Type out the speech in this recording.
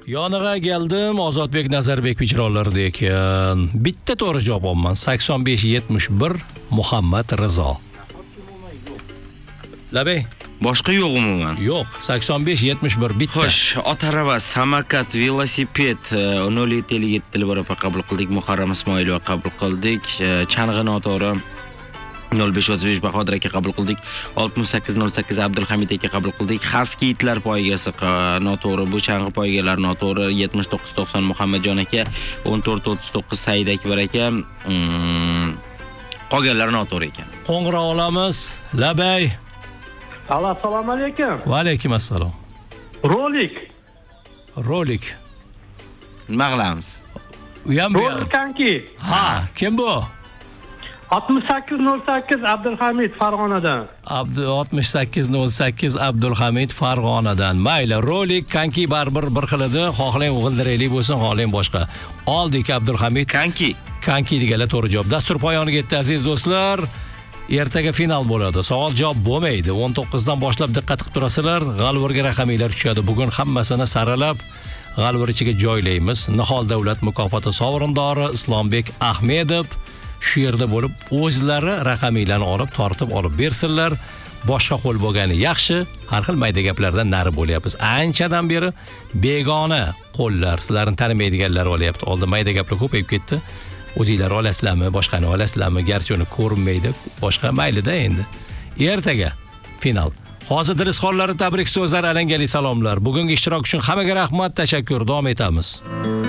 Yoniga keldim, Ozodbek Nazarbek ijrolarida ekan. Bitta to'g'ri javob olman. 8571 Muhammad Rizo. Labay. Boshqa yo'q umuman. Yo'q, 8571 bitta. Xo'sh, Otarava, Samarqand, velosiped 07 bora qabul qildik. Muharram Ismoilova qabul qildik. Chang'i noto'g'ri 0535 Bahodir aka qabul qildik. 6808 Abdulhamid aka qabul qildik. Husky itlar poygasi noto'g'ri, bu chang'i poygalar noto'g'ri. 7990 Muhammadjon aka, 1439 Said akbar aka. Qolganlar noto'g'ri ekan. Qo'ng'iroq olamiz. Labay. Assalomu alaykum. Va alaykum assalom. Rolik. Nima qilamiz? U ham Rolik kanki. Ha, kim bu? 6808 Abdulhamid Farg'onadan. 6808 Abdulhamid Farg'onadan. Mayli, rolik kanki baribir bir xil edi. Xohlang g'ildiraylik bo'lsin, xohlang boshqa. Oldik Abdulhamid. Kanki deganlar to'g'ri javob. Dastur poyoniga yetdi aziz do'stlar. Ertaga final bo'ladi. Savol javob bo'lmaydi. 19 dan boshlab diqqat qilib turasizlar. G'alvirga raqamlar tushadi. Bugun hammasini saralab g'alvir ichiga joylaymiz. Nihol davlat mukofoti sovrindori Islombek Ahmedov shu yerda bo'lib o'zlari raqamlarni olib, tortib olib bersinlar. Boshqa qo'l bo'lgani yaxshi. Har xil mayda gaplardan nari bo'lyapmiz. Anchadan beri begona qo'llar, sizlarni tanimaydiganlar olyapti. Oldin mayda gaplar ko'payib ketdi. O'zinglar olasizlarmi, boshqani olasizlarmi? Garchi uni ko'rinmaydi, boshqa maylida endi. Ertaga final. Hozir Dirisxonlari tabrik so'zlar, alangali salomlar. Bugungi ishtirok uchun hammaga rahmat, tashakkur. Davom etamiz.